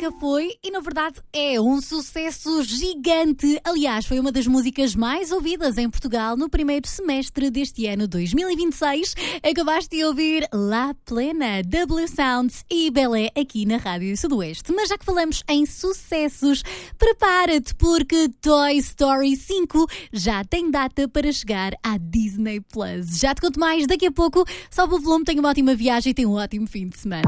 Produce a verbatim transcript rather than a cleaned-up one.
música foi, e na verdade é, um sucesso gigante. Aliás, foi uma das músicas mais ouvidas em Portugal no primeiro semestre deste ano dois mil e vinte e seis. Acabaste de ouvir La Plena, da Blue Sounds e Belé aqui na Rádio Sudoeste. Mas já que falamos em sucessos, prepara-te porque Toy Story cinco já tem data para chegar à Disney Plus. Já te conto mais daqui a pouco. Sobe o volume, tenha uma ótima viagem e tenha um ótimo fim de semana.